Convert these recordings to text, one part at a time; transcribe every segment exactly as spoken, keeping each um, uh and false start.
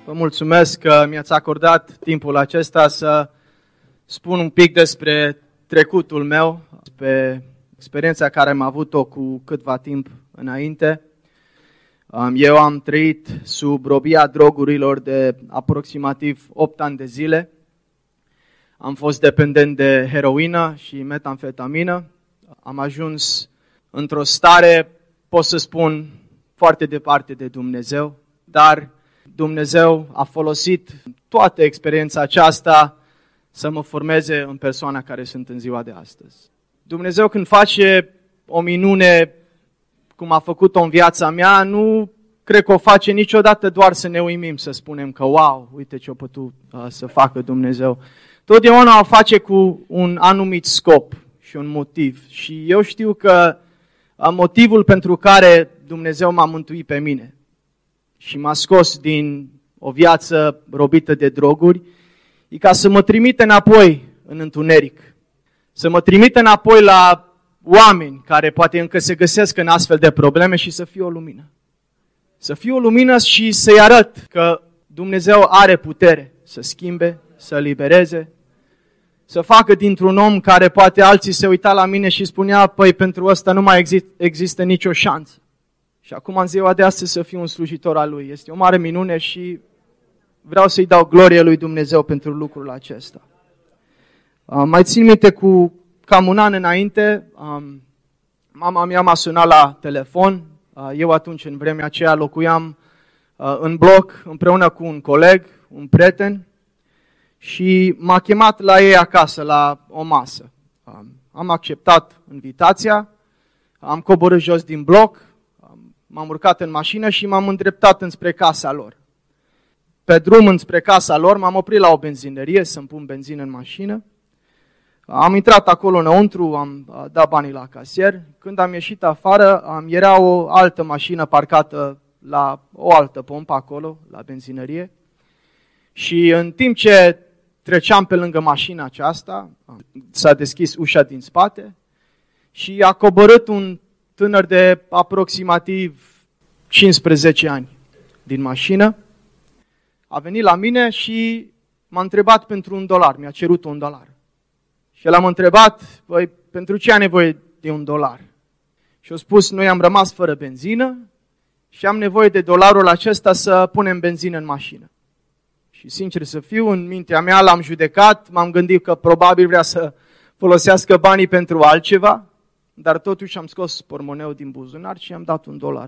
Vă mulțumesc că mi-ați acordat timpul acesta să spun un pic despre trecutul meu, despre experiența care am avut-o cu câtva timp înainte. Eu am trăit sub robia drogurilor de aproximativ opt ani de zile. Am fost dependent de heroină și metamfetamină. Am ajuns într-o stare, pot să spun, foarte departe de Dumnezeu, dar Dumnezeu a folosit toată experiența aceasta să mă formeze în persoana care sunt în ziua de astăzi. Dumnezeu când face o minune, cum a făcut-o în viața mea, nu cred că o face niciodată doar să ne uimim, să spunem că wow, uite ce a putut uh, să facă Dumnezeu. Totdeauna o face cu un anumit scop și un motiv. Și eu știu că uh, motivul pentru care Dumnezeu m-a mântuit pe mine și m-a scos din o viață robită de droguri, e ca să mă trimite înapoi în întuneric. Să mă trimite înapoi la oameni care poate încă se găsesc în astfel de probleme și să fie o lumină. Să fie o lumină și să-i arăt că Dumnezeu are putere să schimbe, să libereze, să facă dintr-un om care poate alții se uita la mine și spunea, păi pentru ăsta nu mai exist, există nicio șansă. Și acum în ziua de astăzi să fiu un slujitor al Lui. Este o mare minune și vreau să-i dau glorie lui Dumnezeu pentru lucrul acesta. Uh, mai țin minte cu cam un an înainte, um, mama mea m-a sunat la telefon. Uh, eu atunci, în vremea aceea, locuiam uh, în bloc împreună cu un coleg, un prieten, și m-a chemat la ei acasă, la o masă. Um, am acceptat invitația, am coborât jos din bloc, um, m-am urcat în mașină și m-am îndreptat înspre casa lor. Pe drum înspre casa lor m-am oprit la o benzinărie să-mi pun benzină în mașină. Am intrat acolo înăuntru, am dat banii la casier. Când am ieșit afară, am, era o altă mașină parcată la o altă pompă acolo, la benzinărie. Și în timp ce treceam pe lângă mașina aceasta, s-a deschis ușa din spate și a coborât un tânăr de aproximativ cincisprezece ani din mașină. A venit la mine și m-a întrebat pentru un dolar, mi-a cerut un dolar. Și el am întrebat, păi, pentru ce ai nevoie de un dolar? Și a spus, noi am rămas fără benzină și am nevoie de dolarul acesta să punem benzină în mașină. Și sincer să fiu, în mintea mea l-am judecat, m-am gândit că probabil vrea să folosească banii pentru altceva, dar totuși am scos portmoneul din buzunar și i-am dat un dolar.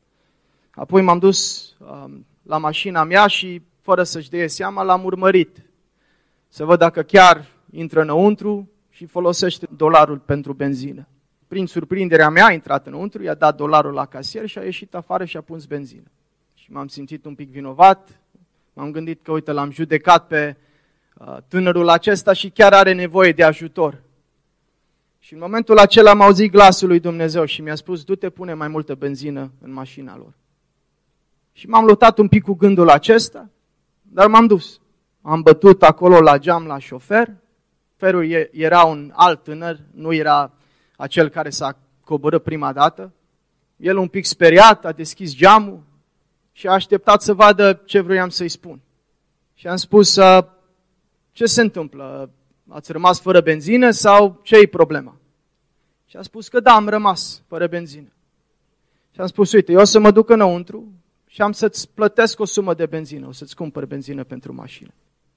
Apoi m-am dus um, la mașina mea și, fără să-și dea seama, l-am urmărit. Să văd dacă chiar intră înăuntru și folosește dolarul pentru benzină. Prin surprinderea mea a intrat înăuntru, i-a dat dolarul la casier și a ieșit afară și a pus benzină. Și m-am simțit un pic vinovat, m-am gândit că, uite, l-am judecat pe uh, tânărul acesta și chiar are nevoie de ajutor. Și în momentul acela am auzit glasul lui Dumnezeu și mi-a spus, du-te, pune mai multă benzină în mașina lor. Și m-am luptat un pic cu gândul acesta, dar m-am dus. Am bătut acolo la geam la șofer. Șoferul era un alt tânăr, nu era acel care s-a coborât prima dată. El un pic speriat a deschis geamul și a așteptat să vadă ce vroiam să-i spun. Și am spus, ce se întâmplă? Ați rămas fără benzină sau ce-i problema? Și a spus că da, am rămas fără benzină. Și am spus, uite, eu o să mă duc înăuntru și am să-ți plătesc o sumă de benzină, o să-ți cumpăr benzină pentru mașină.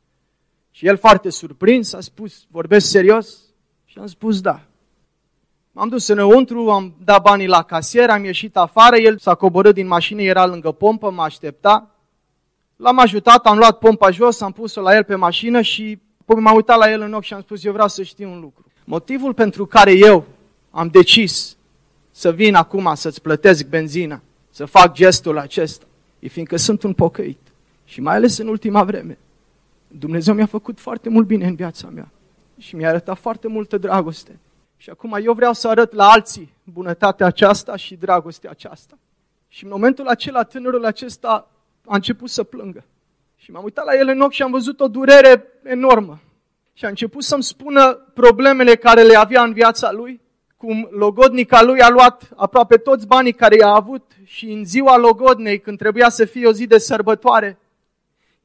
Și el foarte surprins a spus, vorbești serios? Și am spus da. M-am dus înăuntru, am dat banii la casier, am ieșit afară, el s-a coborât din mașină, era lângă pompă, mă aștepta. L-am ajutat, am luat pompa jos, am pus-o la el pe mașină și apoi m-am uitat la el în ochi și am spus, eu vreau să știu un lucru. Motivul pentru care eu am decis să vin acum să-ți plătesc benzina, să fac gestul acesta, e fiindcă sunt un pocăit. Și mai ales în ultima vreme, Dumnezeu mi-a făcut foarte mult bine în viața mea și mi-a arătat foarte multă dragoste. Și acum eu vreau să arăt la alții bunătatea aceasta și dragostea aceasta. Și în momentul acela, tânărul acesta a început să plângă. Și m-am uitat la el în ochi și am văzut o durere enormă. Și a început să-mi spună problemele care le avea în viața lui, cum logodnica lui a luat aproape toți banii care i-a avut și în ziua logodnei, când trebuia să fie o zi de sărbătoare,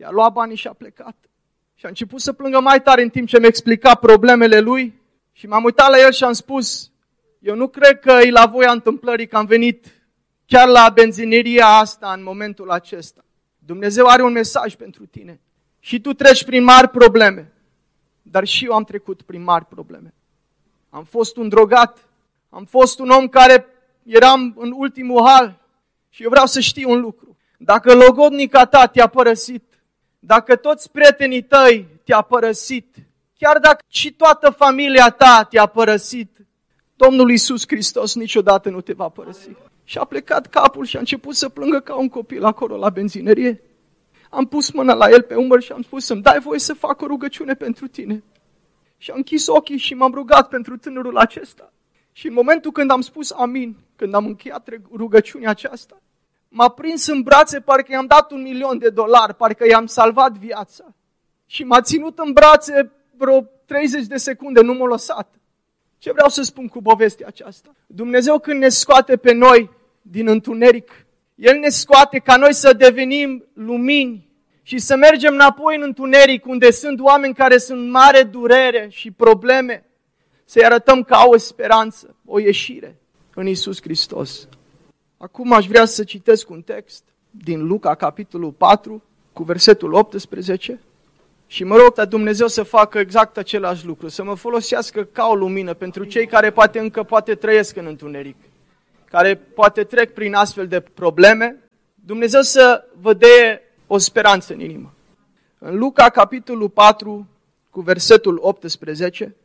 I-a luat banii și a plecat. Și a început să plângă mai tare în timp ce mi explica problemele lui și m-am uitat la el și am spus, eu nu cred că e la voia întâmplării că am venit chiar la benzineria asta în momentul acesta. Dumnezeu are un mesaj pentru tine. Și tu treci prin mari probleme, dar și eu am trecut prin mari probleme. Am fost un drogat, am fost un om care eram în ultimul hal și eu vreau să știu un lucru. Dacă logodnica ta te-a părăsit, dacă toți prietenii tăi te-a părăsit, chiar dacă și toată familia ta te-a părăsit, Domnul Iisus Hristos niciodată nu te va părăsi. Și a plecat capul și a început să plângă ca un copil acolo la benzinerie. Am pus mâna la el pe umăr și am spus să-mi dai voie să fac o rugăciune pentru tine. Și am închis ochii și m-am rugat pentru tânărul acesta. Și în momentul când am spus amin, când am încheiat rugăciunea aceasta, m-a prins în brațe, parcă i-am dat un milion de dolari, parcă i-am salvat viața. Și m-a ținut în brațe vreo treizeci de secunde, nu m-a lăsat. Ce vreau să spun cu povestea aceasta? Dumnezeu când ne scoate pe noi din întuneric, El ne scoate ca noi să devenim lumini și să mergem înapoi în întuneric, unde sunt oameni care sunt în mare durere și probleme, să-i arătăm că au o speranță, o ieșire în Iisus Hristos. Acum aș vrea să citesc un text din Luca, capitolul patru, cu versetul optsprezece. Și mă rog ca Dumnezeu să facă exact același lucru, să mă folosească ca o lumină pentru cei care poate încă poate trăiesc în întuneric, care poate trec prin astfel de probleme. Dumnezeu să vă dea o speranță în inimă. În Luca, capitolul patru, cu versetul optsprezece,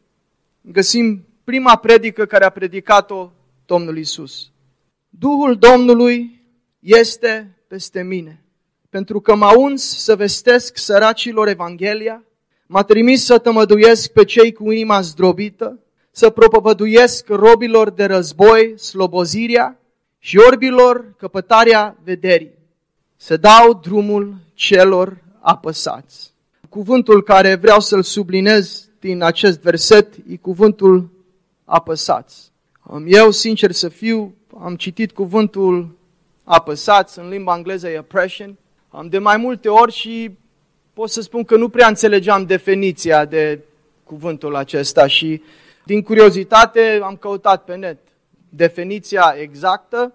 găsim prima predică care a predicat-o Domnul Iisus. Duhul Domnului este peste mine, pentru că m-a uns să vestesc săracilor Evanghelia, m-a trimis să tămăduiesc pe cei cu inima zdrobită, să propovăduiesc robilor de război slobozirea și orbilor căpătarea vederii, să dau drumul celor apăsați. Cuvântul care vreau să-l subliniez din acest verset e cuvântul apăsați. Eu, sincer să fiu, am citit cuvântul apăsați, în limba engleză e oppression, am de mai multe ori și pot să spun că nu prea înțelegeam definiția de cuvântul acesta și din curiozitate am căutat pe net definiția exactă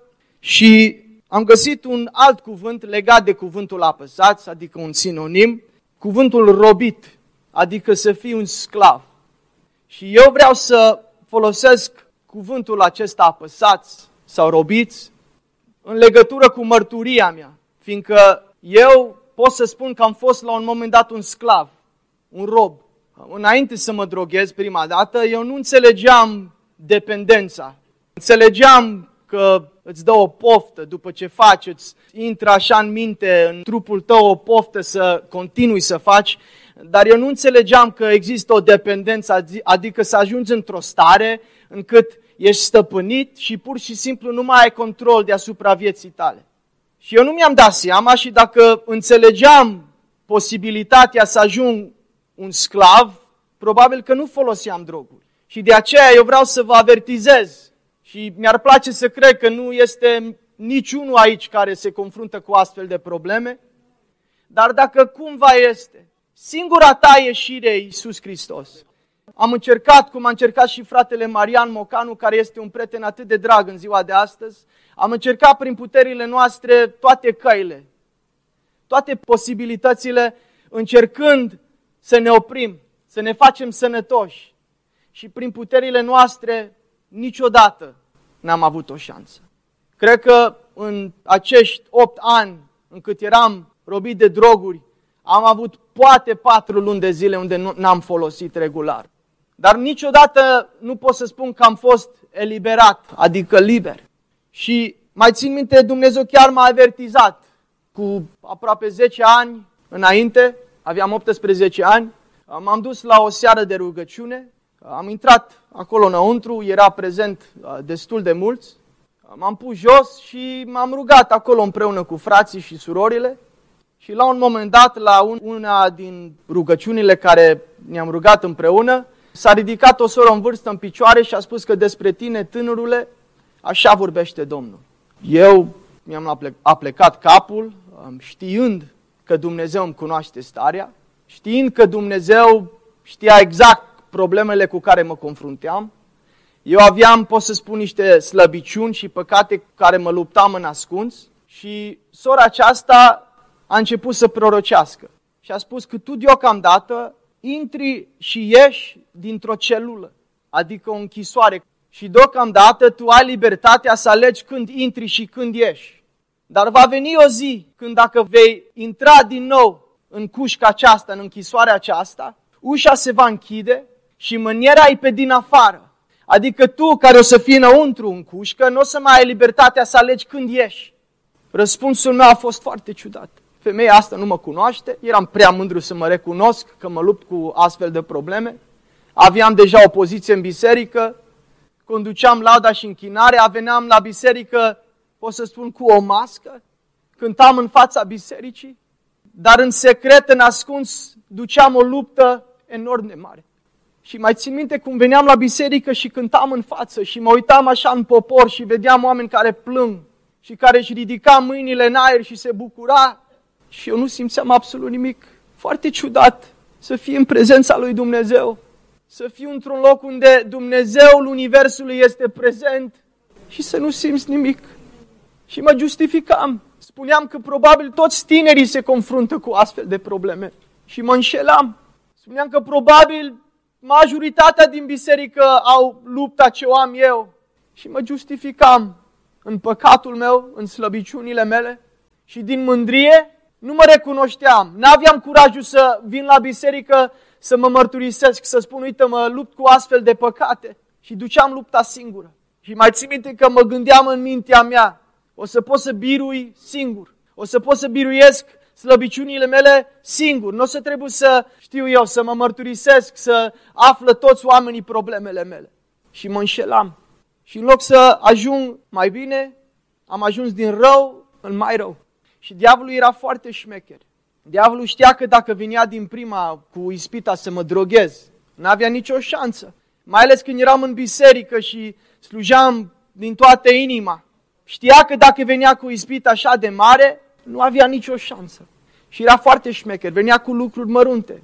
și am găsit un alt cuvânt legat de cuvântul apăsați, adică un sinonim, cuvântul robit, adică să fii un sclav. Și eu vreau să folosesc cuvântul acesta apăsați sau robiți în legătură cu mărturia mea, fiindcă eu pot să spun că am fost la un moment dat un sclav, un rob. Înainte să mă droghez prima dată, eu nu înțelegeam dependența. Înțelegeam că îți dă o poftă după ce faci, îți intră așa în minte, în trupul tău o poftă să continui să faci, dar eu nu înțelegeam că există o dependență, adică să ajungi într-o stare încât ești stăpânit și pur și simplu nu mai ai control deasupra vieții tale. Și eu nu mi-am dat seama și dacă înțelegeam posibilitatea să ajung un sclav, probabil că nu foloseam droguri. Și de aceea eu vreau să vă avertizez și mi-ar place să cred că nu este niciunul aici care se confruntă cu astfel de probleme, dar dacă cumva este, singura ta ieșire e Iisus Hristos. Am încercat, cum a încercat și fratele Marian Mocanu, care este un prieten atât de drag în ziua de astăzi, am încercat prin puterile noastre toate căile, toate posibilitățile, încercând să ne oprim, să ne facem sănătoși. Și prin puterile noastre niciodată n-am avut o șansă. Cred că în acești opt ani în cât eram robit de droguri, am avut poate patru luni de zile unde nu n-am folosit regular. Dar niciodată nu pot să spun că am fost eliberat, adică liber. Și mai țin minte, Dumnezeu chiar m-a avertizat cu aproape zece ani înainte, aveam optsprezece ani, m-am dus la o seară de rugăciune, am intrat acolo înăuntru, era prezent destul de mulți, m-am pus jos și m-am rugat acolo împreună cu frații și surorile și la un moment dat, la una din rugăciunile care ne-am rugat împreună, s-a ridicat o soră în vârstă în picioare și a spus că despre tine, tânărule, așa vorbește Domnul. Eu mi-am aplecat capul, știind că Dumnezeu îmi cunoaște starea, știind că Dumnezeu știa exact problemele cu care mă confrunteam. Eu aveam, pot să spun, niște slăbiciuni și păcate cu care mă luptam în ascuns și sora aceasta a început să prorocească și a spus că tu deocamdată intri și ieși dintr-o celulă, adică o închisoare, și deocamdată tu ai libertatea să alegi când intri și când ieși. Dar va veni o zi când dacă vei intra din nou în cușca aceasta, în închisoarea aceasta, ușa se va închide și mâniera e pe din afară. Adică tu, care o să fii înăuntru în cușcă, nu o să mai ai libertatea să alegi când ieși. Răspunsul meu a fost foarte ciudat. Femeia asta nu mă cunoaște, eram prea mândru să mă recunosc că mă lupt cu astfel de probleme. Aveam deja o poziție în biserică, conduceam lauda și închinarea, veneam la biserică, pot să spun, cu o mască, cântam în fața bisericii, dar în secret, în ascuns, duceam o luptă enorm de mare. Și mai țin minte cum veneam la biserică și cântam în față și mă uitam așa în popor și vedeam oameni care plâng și care își ridica mâinile în aer și se bucura și eu nu simțeam absolut nimic. Foarte ciudat să fii în prezența lui Dumnezeu, să fiu într-un loc unde Dumnezeul Universului este prezent și să nu simți nimic. Și mă justificam. Spuneam că probabil toți tinerii se confruntă cu astfel de probleme și mă înșelam. Spuneam că probabil majoritatea din biserică au lupta ce o am eu și mă justificam în păcatul meu, în slăbiciunile mele și din mândrie nu mă recunoșteam. N-aveam curajul să vin la biserică să mă mărturisesc, să spun, uite, mă lupt cu astfel de păcate și duceam lupta singură. Și mai țin minte că mă gândeam în mintea mea, o să pot să birui singur, o să pot să biruiesc slăbiciunile mele singur. Nu o să trebuie să știu eu, să mă mărturisesc, să află toți oamenii problemele mele. Și mă înșelam. Și în loc să ajung mai bine, am ajuns din rău în mai rău. Și diavolul era foarte șmecher. Diavolul știa că dacă venea din prima cu ispita să mă droghez, n-avea nicio șansă. Mai ales când eram în biserică și slujeam din toată inima. Știa că dacă venea cu ispita așa de mare, nu avea nicio șansă. Și era foarte șmecher. Venea cu lucruri mărunte.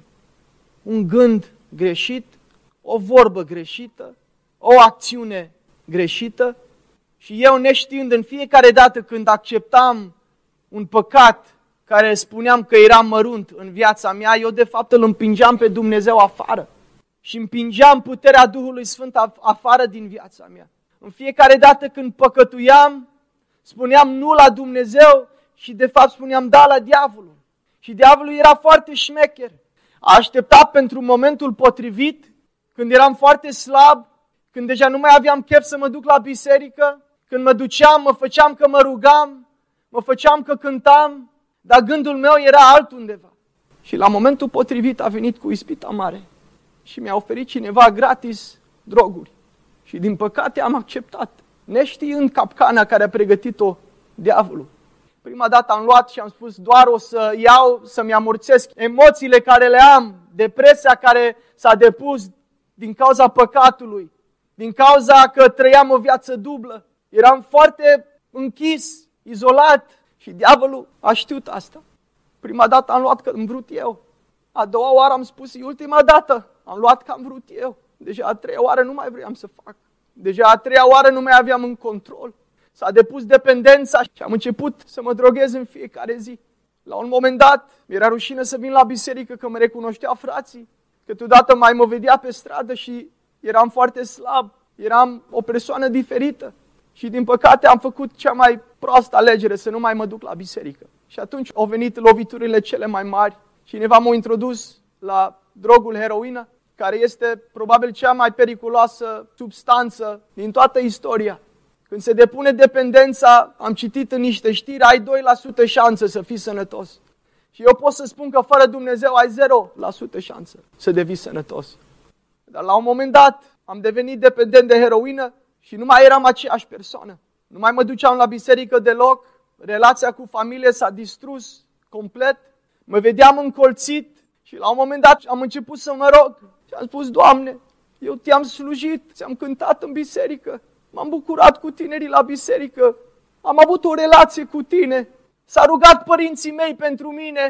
Un gând greșit, o vorbă greșită, o acțiune greșită. Și eu, neștiind, în fiecare dată când acceptam un păcat care spuneam că era mărunt în viața mea, eu de fapt îl împingeam pe Dumnezeu afară. Și împingeam puterea Duhului Sfânt afară din viața mea. În fiecare dată când păcătuiam, spuneam nu la Dumnezeu și de fapt spuneam da la diavolul. Și diavolul era foarte șmecher. A așteptat pentru momentul potrivit, când eram foarte slab, când deja nu mai aveam chef să mă duc la biserică, când mă duceam, mă făceam că mă rugam, mă făceam că cântam, dar gândul meu era altundeva. Și la momentul potrivit a venit cu ispita mare și mi-a oferit cineva gratis droguri. Și din păcate am acceptat, neștiind capcana care a pregătit-o diavolul. Prima dată am luat și am spus doar o să iau, să-mi amorțesc emoțiile care le am, depresia care s-a depus din cauza păcatului, din cauza că trăiam o viață dublă. Eram foarte închis, izolat și diavolul a știut asta. Prima dată am luat că am vrut eu. A doua oară am spus, e ultima dată, am luat că am vrut eu. Deja a treia oară nu mai vreau să fac. Deja a treia oară nu mai aveam în control. S-a depus dependența și am început să mă droghez în fiecare zi. La un moment dat, mi-era rușine să vin la biserică, că mă recunoștea frații. Câteodată mai mă vedea pe stradă și eram foarte slab. Eram o persoană diferită. Și din păcate am făcut cea mai proastă alegere, să nu mai mă duc la biserică. Și atunci au venit loviturile cele mai mari. Cineva m-a introdus la drogul heroină, care este probabil cea mai periculoasă substanță din toată istoria. Când se depune dependența, am citit în niște știri, ai doi la sută șansă să fii sănătos. Și eu pot să spun că fără Dumnezeu ai zero la sută șansă să devii sănătos. Dar la un moment dat am devenit dependent de heroină și nu mai eram aceeași persoană. Nu mai mă duceam la biserică deloc, relația cu familie s-a distrus complet, mă vedeam încolțit și la un moment dat am început să mă rog și am spus, Doamne, eu te-am slujit, ți-am cântat în biserică, m-am bucurat cu tinerii la biserică, am avut o relație cu tine, s-a rugat părinții mei pentru mine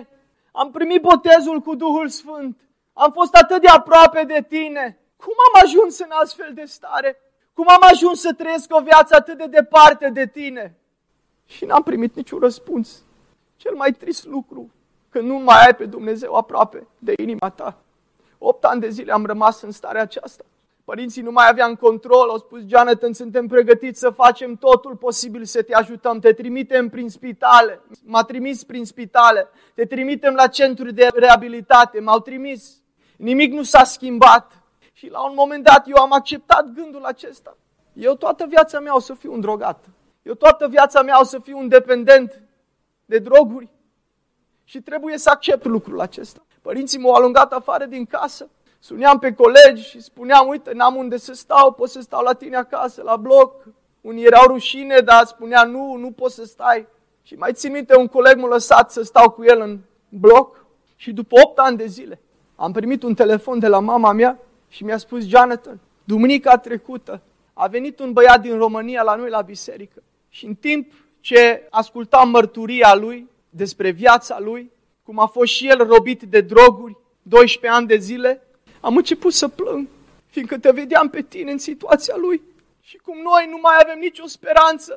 Am primit botezul cu Duhul Sfânt. Am fost atât de aproape de tine. Cum am ajuns în astfel de stare? Cum am ajuns să trăiesc o viață atât de departe de tine? Și n-am primit niciun răspuns. Cel mai trist lucru, că nu mai ai pe Dumnezeu aproape de inima ta. Opt ani de zile am rămas în starea aceasta. Părinții nu mai aveam control, au spus, Jonathan, suntem pregătiți să facem totul posibil să te ajutăm, te trimitem prin spitale, m-a trimis prin spitale, te trimitem la centuri de reabilitate, m-au trimis. Nimic nu s-a schimbat. Și la un moment dat eu am acceptat gândul acesta. Eu toată viața mea o să fiu un drogat. Eu toată viața mea o să fiu un dependent de droguri. Și trebuie să accept lucrul acesta. Părinții m-au alungat afară din casă. Suneam pe colegi și spuneam, uite, n-am unde să stau, pot să stau la tine acasă, la bloc. Unii erau rușine, dar spunea, nu, nu poți să stai. Și mai țin minte, un coleg m-a lăsat să stau cu el în bloc. Și după opt ani de zile am primit un telefon de la mama mea și mi-a spus, Jonathan, duminica trecută a venit un băiat din România la noi la biserică. Și în timp ce ascultam mărturia lui despre viața lui, cum a fost și el robit de droguri, doisprezece ani de zile, am început să plâng, fiindcă te vedeam pe tine în situația lui. Și cum noi nu mai avem nicio speranță,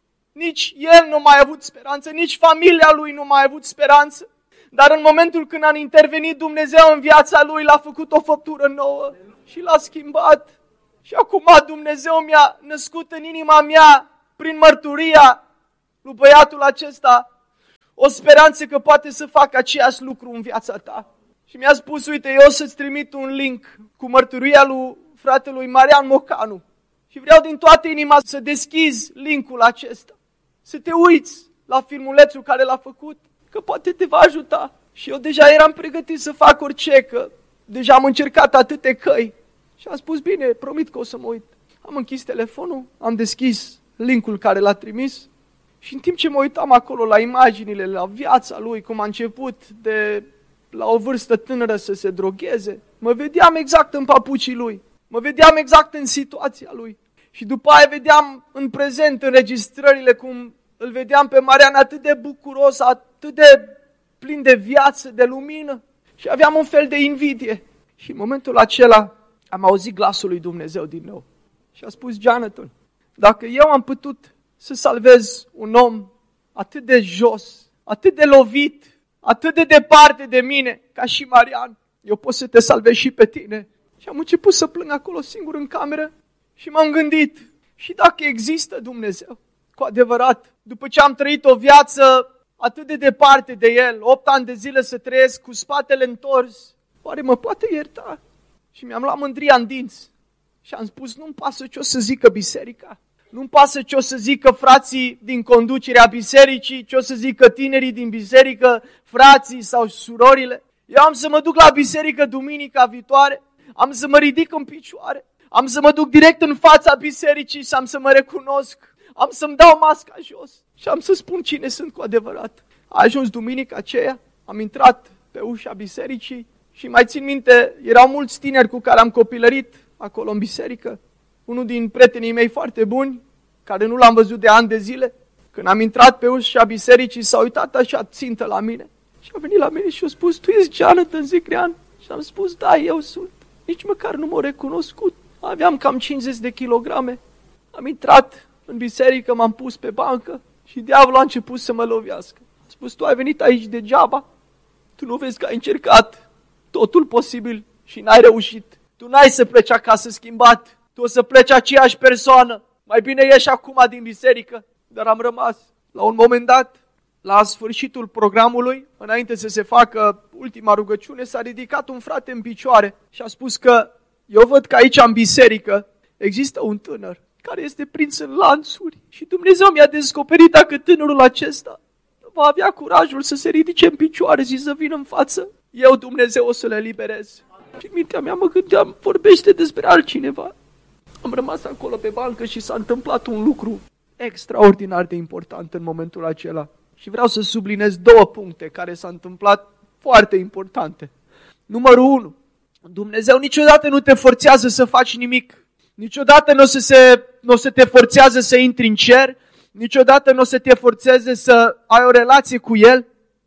nici el nu mai a avut speranță, nici familia lui nu mai a avut speranță. Dar în momentul când a intervenit Dumnezeu în viața lui, l-a făcut o făptură nouă și l-a schimbat. Și acum Dumnezeu mi-a născut în inima mea, prin mărturia lui băiatul acesta, o speranță că poate să facă aceeași lucru în viața ta. Și mi-a spus, uite, eu o să-ți trimit un link cu mărturia lui fratelui Marian Mocanu. Și vreau din toată inima să deschizi linkul acesta. Să te uiți la filmulețul care l-a făcut, că poate te va ajuta. Și eu deja eram pregătit să fac orice, că deja am încercat atâtea căi. Și am spus, bine, promit că o să mă uit. Am închis telefonul, am deschis linkul care l-a trimis și în timp ce mă uitam acolo la imaginile, la viața lui, cum a început de la o vârstă tânără să se drogheze, mă vedeam exact în papucii lui, mă vedeam exact în situația lui. Și după aia vedeam în prezent înregistrările cum îl vedeam pe Marian atât de bucuros, atât de plin de viață, de lumină și aveam un fel de invidie. Și în momentul acela am auzit glasul lui Dumnezeu din nou și a spus, Jonathan, dacă eu am putut să salvez un om atât de jos, atât de lovit, atât de departe de mine, ca și Marian, eu pot să te salvez și pe tine. Și am început să plâng acolo singur în cameră și m-am gândit, și dacă există Dumnezeu, cu adevărat, după ce am trăit o viață atât de departe de El, opt ani de zile să trăiesc cu spatele întors, oare mă poate ierta? Și mi-am luat mândria în dinți și am spus, nu-mi pasă ce o să zică biserica, nu-mi pasă ce o să zică frații din conducerea bisericii, ce o să zică tinerii din biserică, frații sau surorile. Eu am să mă duc la biserică duminica viitoare, am să mă ridic în picioare, am să mă duc direct în fața bisericii și am să mă recunosc, am să-mi dau masca jos și am să spun cine sunt cu adevărat. A ajuns duminica aceea, am intrat pe ușa bisericii și mai țin minte, erau mulți tineri cu care am copilărit acolo în biserică. Unul din prietenii mei foarte buni, care nu l-am văzut de ani de zile, când am intrat pe ușa bisericii, s-a uitat așa țintă la mine și a venit la mine și a spus, tu ești Jonathan Zicrean? Și am spus, da, eu sunt. Nici măcar nu m-a recunoscut. Aveam cam cincizeci de kilograme. Am intrat în biserică, m-am pus pe bancă și diavolul a început să mă lovească. A spus, tu ai venit aici degeaba? Tu nu vezi că ai încercat totul posibil și n-ai reușit. Tu n-ai să pleci acasă schimbat. Tu o să pleci aceeași persoană. Mai bine ieși acum din biserică. Dar am rămas. La un moment dat, la sfârșitul programului, înainte să se facă ultima rugăciune, s-a ridicat un frate în picioare și a spus că eu văd că aici în biserică există un tânăr care este prins în lanțuri și Dumnezeu mi-a descoperit dacă tânărul acesta va avea curajul să se ridice în picioare și să vină în față, eu, Dumnezeu, o să le eliberez. Și în mintea mea mă gândeam, vorbește despre altcineva. Am rămas acolo pe bancă și s-a întâmplat un lucru extraordinar de important în momentul acela. Și vreau să subliniez două puncte care s-au întâmplat foarte importante. Numărul unu, Dumnezeu niciodată nu te forțează să faci nimic. Niciodată nu o să, se, nu o să te forțează să intri în cer. Niciodată nu o să te forțeze să ai o relație cu El.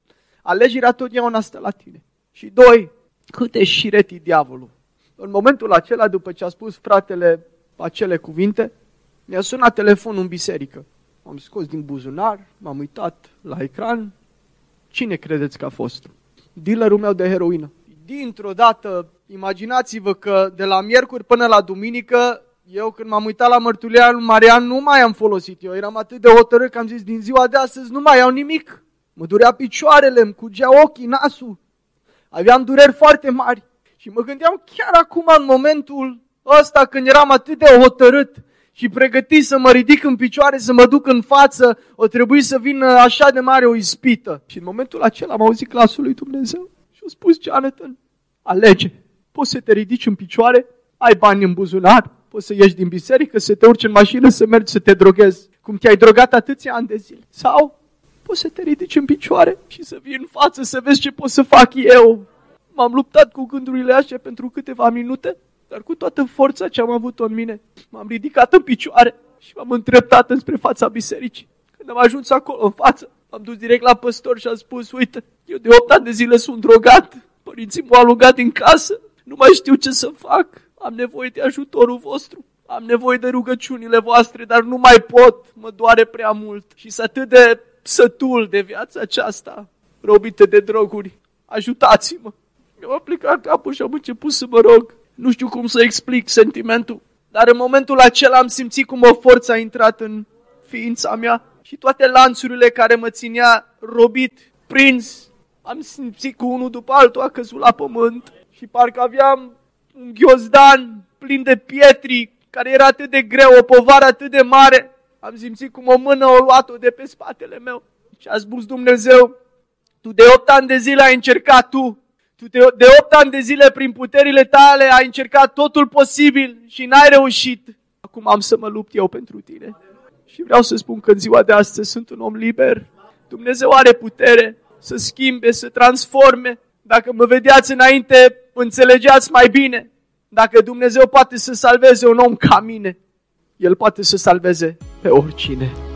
alegerea totdeauna stă la tine. Și doi, cât e șiret diavolul. În momentul acela, după ce a spus fratele acele cuvinte, mi-a sunat telefonul în biserică. M-am scos din buzunar, m-am uitat la ecran. Cine credeți că a fost? Dealerul meu de heroină. Dintr-o dată, imaginați-vă că de la miercuri până la duminică, eu când m-am uitat la mărturia lui Marian, nu mai am folosit. Eu eram atât de hotărât că am zis, din ziua de astăzi nu mai iau nimic. Mă durea picioarele, îmi cugea ochii, nasul. Aveam dureri foarte mari. Și mă gândeam chiar acum, în momentul ăsta, când eram atât de hotărât și pregătit să mă ridic în picioare, să mă duc în față, o trebuie să vină așa de mare o ispită. Și în momentul acela am auzit glasul lui Dumnezeu și a spus, Jonathan, alege. Poți să te ridici în picioare, ai bani în buzunar, poți să ieși din biserică, să te urci în mașină, să mergi să te droghezi, cum te-ai drogat atâția ani de zile. Sau poți să te ridici în picioare și să vii în față, să vezi ce pot să fac eu. M-am luptat cu gândurile astea pentru câteva minute, dar cu toată forța ce am avut-o în mine, m-am ridicat în picioare și m-am îndreptat înspre fața bisericii. Când am ajuns acolo în față, m-am dus direct la păstor și am spus, uite, eu de opt ani de zile sunt drogat, părinții m-au alungat din casă, nu mai știu ce să fac, am nevoie de ajutorul vostru, am nevoie de rugăciunile voastre, dar nu mai pot, mă doare prea mult și sunt atât de sătul de viața aceasta, robită de droguri, ajutați-mă. Mi-am aplicat capul și am început să mă rog. Nu știu cum să explic sentimentul, dar în momentul acela am simțit cum o forță a intrat în ființa mea și toate lanțurile care mă ținea robit, prins, am simțit că unul după altul a căzut la pământ și parcă aveam un ghiozdan plin de pietri care era atât de greu, o povară atât de mare. Am simțit cum o mână o luat-o de pe spatele meu și a spus Dumnezeu, tu de opt ani de zile ai încercat tu, tu de, de opt ani de zile prin puterile tale ai încercat totul posibil și n-ai reușit. Acum am să mă lupt eu pentru tine. Și vreau să spun că în ziua de astăzi sunt un om liber. Dumnezeu are putere să schimbe, să transforme. Dacă mă vedeați înainte, înțelegeați mai bine. Dacă Dumnezeu poate să salveze un om ca mine, El poate să salveze pe oricine.